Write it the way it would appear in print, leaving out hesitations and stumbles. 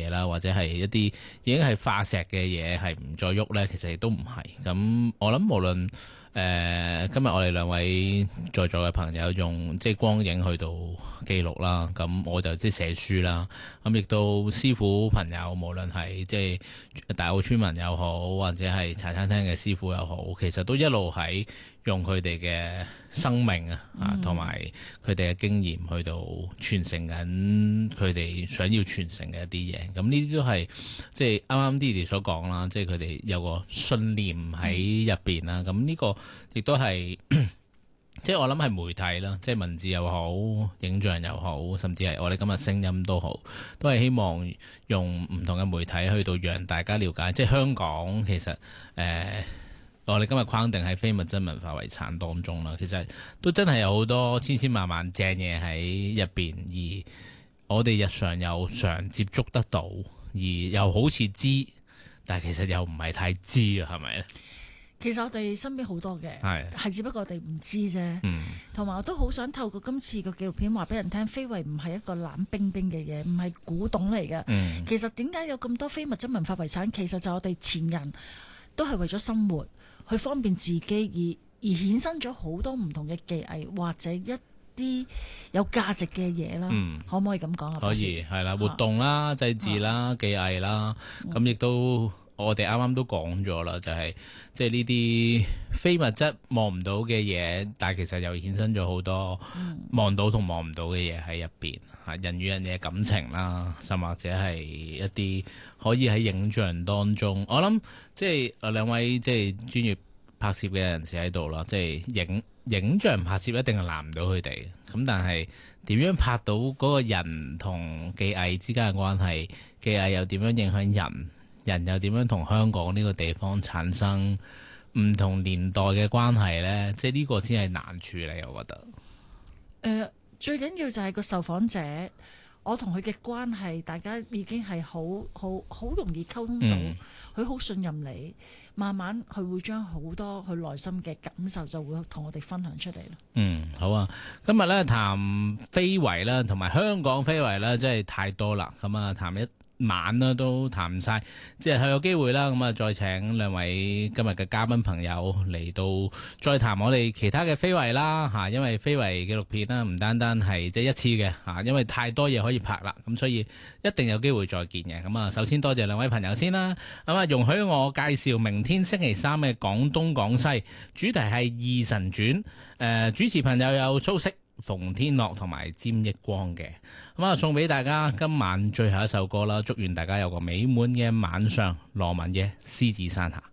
啦，或者係一啲已經係化石嘅嘢係唔再喐咧，其實亦都唔係。咁我諗無論今日我哋兩位在座嘅朋友用即係光影去到記錄啦，咁我就即係寫書啦。咁亦都師傅朋友，無論係即係大澳村民又好，或者係茶餐廳嘅師傅又好，其實都一路喺用佢哋嘅生命啊，同埋佢哋嘅經驗去到傳承緊佢哋想要傳承嘅一啲嘢。咁呢啲都係即係啱啱 Didi 所講啦，即係佢哋有個信念喺入邊啦。咁呢個亦都係即係我諗係媒體啦，即係文字又好，影像又好，甚至係我哋今日聲音都好，都係希望用唔同嘅媒體去到讓大家了解，即係香港其實我哋今日框定喺非物質文化遺產當中啦，其實都真係有好多千千萬萬正嘢喺入邊，而我哋日常又常接觸得到，而又好似知，但係其實又唔係太知啊，係咪咧？ 其實我哋身邊好多嘅，係只不過我哋唔知啫。同埋我都好想透過今次個紀錄片話俾人聽，非遺唔係一個冷冰冰嘅嘢，唔係古董嚟嘅。其實點解有咁多非物質文化遺產？其實就我哋前人都係為咗生活，去方便自己而衍生咗好多唔同嘅技藝或者一啲有價值嘅嘢啦。可唔可以咁講啊？ 可以，係啦，活動啦、祭祀啦、技藝啦，咁亦都。我哋啱啱都講咗啦，就係即係呢啲非物質望唔到嘅嘢，但係其實又衍生咗好多望到同望唔到嘅嘢喺入邊嚇，人與人嘅感情啦，甚或者係一啲可以喺影像當中，我諗即係兩位即係專業拍攝嘅人士喺度啦，即係影像拍攝一定係難唔到佢哋，咁但係點樣拍到嗰個人同技藝之間嘅關係，技藝又點樣影響人又點樣同香港呢個地方產生唔同年代嘅關係呢？即係呢個先係難處理，我覺得。 最緊要就係個受訪者，我同佢嘅關係，大家已經係好容易溝通到，佢好信任你，慢慢佢會將好多佢內心嘅感受就會同我哋分享出嚟咯。 好啊！今日呢談非遺啦，同埋香港非遺啦，真係太多啦。咁啊，談一晚啦都談唔晒，即係有機會啦，咁啊再請兩位今日嘅嘉賓朋友嚟到再談我哋其他嘅非遺啦嚇，因為非遺紀錄片啦唔單單係即係一次嘅嚇，因為太多嘢可以拍啦，咁所以一定有機會再見嘅。咁啊，首先多謝兩位朋友先啦，咁啊容許我介紹明天星期三嘅廣東廣西，主題係《二神傳》，主持朋友有蘇軾、馮天樂同埋詹益光嘅，咁啊送俾大家今晚最後一首歌啦，祝願大家有個美滿嘅晚上。羅文嘅獅子山下。